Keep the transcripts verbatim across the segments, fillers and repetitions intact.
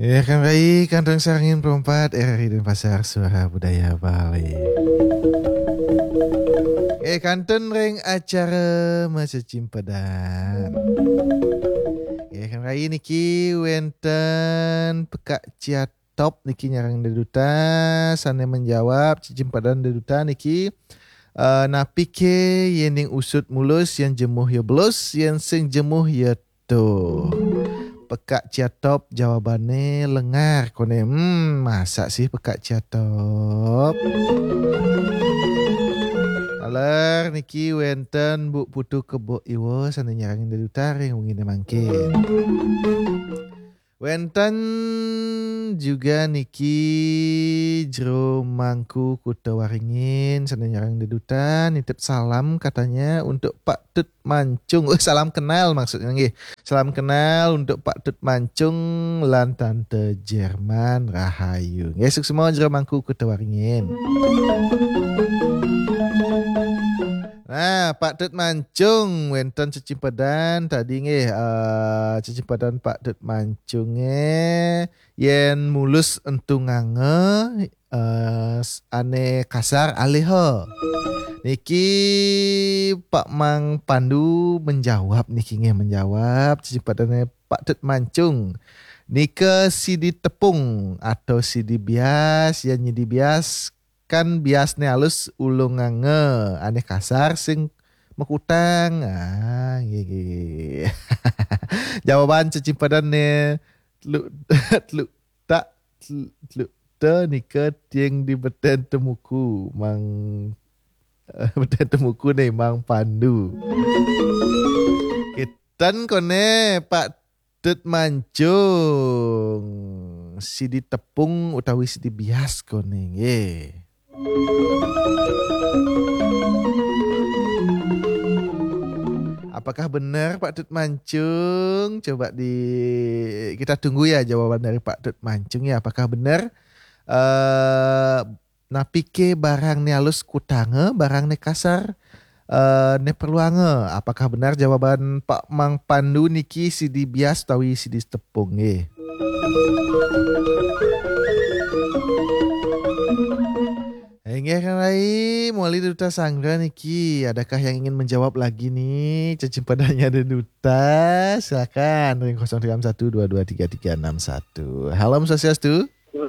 Ya kan baik, Kantong Sarangin Perempat, R R I dan Pasar Suara Budaya Bali. Eh, kanton ring acara masa cimpadan. Ya kan baik niki wenten pekak ciatop niki nyarang deduta, sana menjawab cimpadan deduta niki. Uh, napi ke yang usut mulus yang jemuh ya belus yang sing jemuh ya tu. Pekak ciatop jawabannya lengar kone. Hmm, masa sih pekak ciatop? Alar niki wenten bu putu kebo iwo sana nyarangin dari utara yang mungkin mangkin. Wenten juga niki jero mangku kuta waringin sana nyarang dedutan nitip salam katanya untuk Pak Tut Mancung. Oh, salam kenal maksudnya nggih. Salam kenal untuk Pak Tut Mancung lan Tante Jerman Rahayu. Nggih semua jero mangku kuta waringin. Nah, Pak Tut Mancung wenten cicimpadan tadi nggih uh, cicimpadan Pak Tut Mancung yen mulus entungange uh, ane kasar aleho. Niki Pak Mang Pandu menjawab niki nggih menjawab cicimpadannya Pak Tut Mancung. Nika sidi tepung atau sidi bias yang nyidi bias kan biasnya halus ulung ngange aneh kasar sing mekutang ah gigi. Jawaban cicimpadan ne lu lu tak lu te nika tiang di beten temuku mang uh, beten temuku nih Mang Pandu. Kitan kone Pak Tut Mancung sidi tepung utawi sidi bias kone nggih. Apakah benar Pak Tut Mancung? Coba di kita tunggu ya jawaban dari Pak Tut Mancung ya. Apakah benar? Uh, napike barang ne halus kutange, barang ne kasar uh, ne perluange. Apakah benar jawaban Pak Mang Pandu niki sidi bias tawi sidi tepung nggih? Enggak kan lagi, Moli Duta Sanggra niki, adakah yang ingin menjawab lagi nih? Cicimpadannya ada Duta, silakan ring nol tiga satu dua dua tiga tiga enam satu. Halo Om Swastiastu.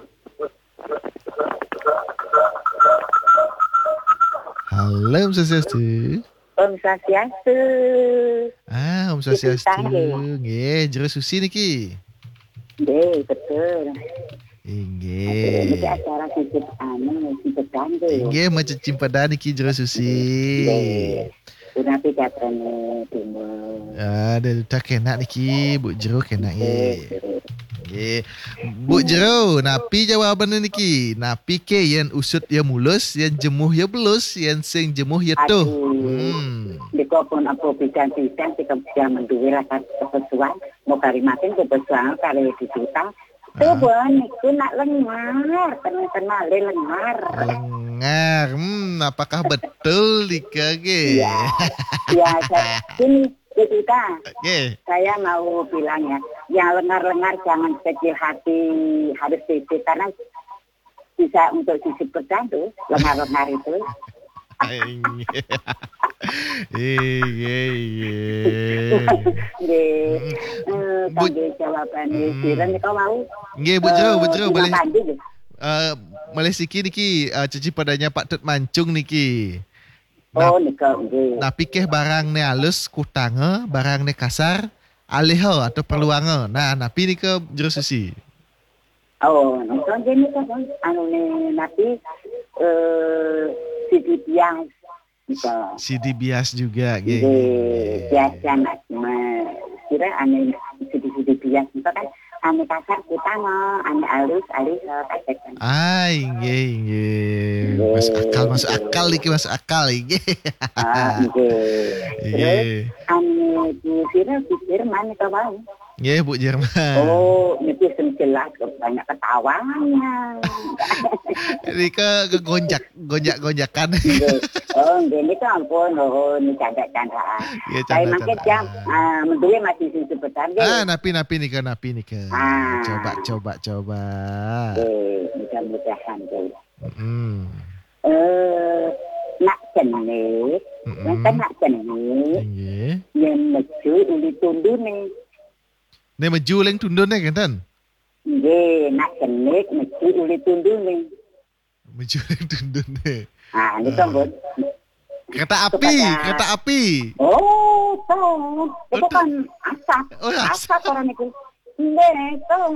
Halo Om Swastiastu. Om Swastiastu. Ah, Om Swastiastu. Nggih, jero susi niki. Nggih, betul. Inggih. Iki acara sipit anu, sipit kangge. Inggih, macam cimpadan iki jero susi. Nggih. Unapi katene timur. Ah, ada tak kena niki, Bu Jero kena nggih. Nggih. Bu Jero, napi jawaban niki? Napi ke yen usut ya mulus, yen jemuh ya belus, yen sing jemuh ya tuh. Hmm. Diko pun apa pisan-pisan kita bisa menduwe rasa kepesuan, mau karimatin kepesuan kare ditutang. Coba niku nak lengar, kenal lengar. Lengar, hmm, apakah betul Dika ge? Iya, ya, saya, ini kita, okay. Saya mau bilang ya, yang lengar-lengar jangan kecil hati, harus titik karena bisa untuk sisi bercandu, lengar-lengar itu. Iya, iya. Nggih. Kangge jawabane siren kau mau? Nggih, Bu Jero, Bu Jero boleh. Eh, boleh siki niki uh, cicipadannya Pak Tut Mancung niki. Oh, nika nggih. Nah, pikir barang ne halus kutange, barang ne kasar aleho atau perluange. Nah, napi nika jero susi. Oh, nika nggih nika anu ne napi eh sidi bias nika. Sidi bias juga nggih. Biasa nak kira ane sidi-sidi bias nika kan ane kasar kutange, ane halus alus kasar. Ai, nggih, nggih. Masuk akal, masuk akal iki, masuk akal iki. Ah, nggih. Terus ane di sira pikir mana ka wae? Nggih, Bu Jerman. Oh, itu jelas banyak ketawanya. Nika gonjak, gonjak-gonjakan. Oh, ini tuh ampun, oh, ini canda-candaan. Ya, Saya makin jam, ah, menduli masih sebentar. Ah, napi-napi nika, napi nika. Ah. Coba, coba, coba. Eh, mudah-mudahan deh. Hmm. Eh, nak jenis, yang kan nak jenis, Nggih. yang meju uli tundu nih. Ne maju leng tundun ne kan? Nggih, nak jenis meju uli tundu nih. Maju leng tundun ne. Ah, ini kan buat. Kereta api, Kepada- kereta api. Oh, tuh. Itu Oh, kan asap. Oh, asap. Asap orang itu. Nggih, tuh.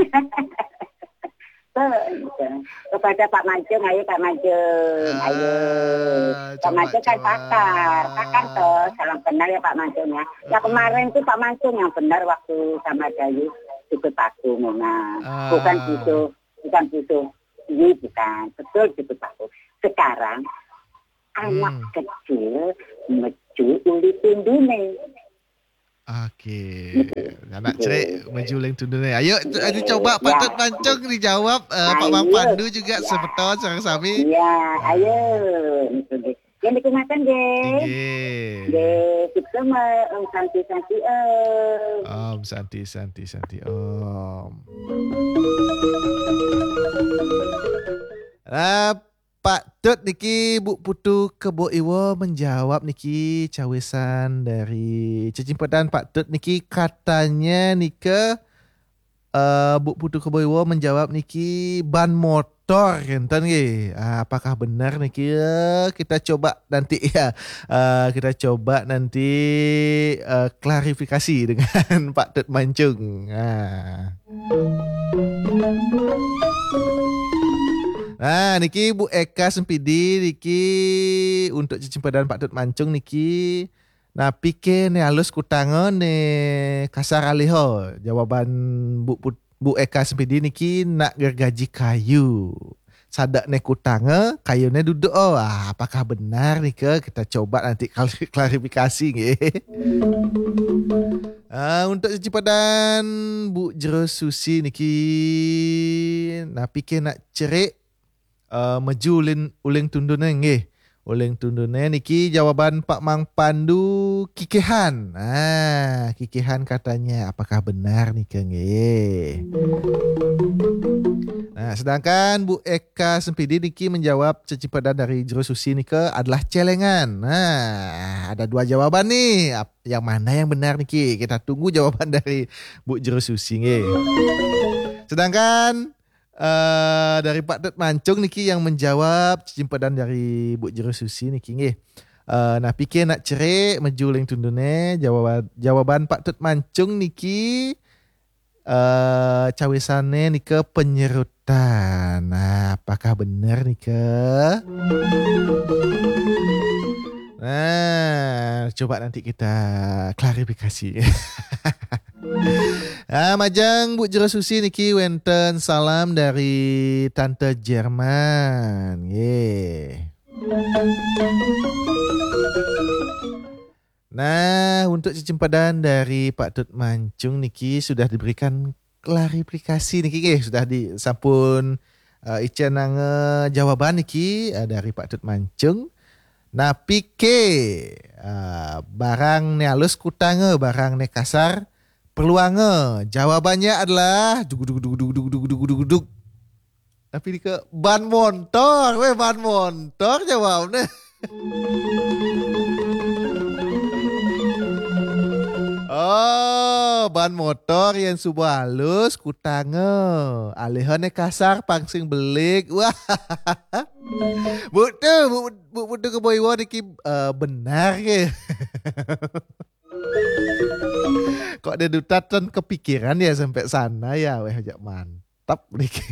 Tuh. Kepada Pak Mancung, ayo Pak Mancung. Ah, Ayo. Pak coba, Mancung kan coba. pakar. Pakar toh. Salam benar ya Pak Mancung ya. Ya kemarin itu Pak Mancung yang benar waktu sama Dayu ikut aku. Nah, Ah. bukan butuh. Bukan butuh. Iya, bukan. Betul ikut aku. Sekarang anak Hmm. kecil meju uli tundune. Oke. Anak cerik maju leng tundun ne. Ayo, ayo coba Pak Tut Mancung dijawab. Uh, Pak Bang Ayo. Pandu juga sebetul sareng sami. Iya, ayo. Itu deh. Yang dikumakan deh. Nggih. Deh, kita mah om santi-santi eh. Om Santi Santi Santi Om. Ah, Pak Tut niki Bu Putu Kebo Iwo menjawab niki cawesan dari Cicimpedan Pak Tut niki katanya nika uh, Bu Putu Kebo Iwo menjawab niki ban motor enten nggih. Ah, apakah benar niki? Eh, kita coba nanti ya. Uh, kita coba nanti uh, klarifikasi dengan Pak Tut Mancung. Ah. Nah, niki Bu Eka Sempidi niki untuk cicimpadan Pak Tut Mancung niki nah pike ne halus kutangan ne kasar aliho. Jawaban Bu Put- Bu Eka Sempidi niki nak gergaji kayu. Sadak ne kutanga, kayune duduk. Oh, ah, apakah benar nika? Kita coba nanti kal- klarifikasi nggih. Ah, untuk cicimpadan Bu Jero Susi niki nah pike nak cerik Uh, maju ulin uling tundune nggih. Uling tundune niki jawaban Pak Mang Pandu kikihan. Ah, kikihan katanya. Apakah benar nika nggih? Nah, sedangkan Bu Eka Sempidi niki menjawab cicipadan dari Jero Susi nika adalah celengan. Nah, ada dua jawaban nih. Ap- Yang mana yang benar niki? Kita tunggu jawaban dari Bu Jero Susi nggih. Sedangkan Uh, dari Pak Tut Mancung niki yang menjawab cicimpadan dari Bu Jero Susi niki nggih. Uh, nah pikir nak cerik maju leng tundune jawaban jawaban Pak Tut Mancung niki uh, cawisane nika penyerutan. Nah, apakah benar nika? Nah, coba nanti kita klarifikasi. Ah, majang Bu Jero Susi niki wenten salam dari Tante Jerman. Ye. Nah, untuk cicimpadan dari Pak Tut Mancung niki sudah diberikan klarifikasi niki nggih, sudah disampun uh, Ica nange jawaban niki uh, dari Pak Tut Mancung. Nah, pike uh, barang ne halus kutange, barang ne kasar peluange. Jawabannya adalah dug dug dug dug dug dug dug dug dug. Tapi di ke ban motor, weh ban motor jawabnya. Oh, ban motor yang subuh halus kutange. Alihane kasar pangsing belik. Wah. Butuh, bu, bu, butuh ke boy niki uh, benar ke? Kok ada dutatan kepikiran ya sampai sana ya, weh ajak mantap nih.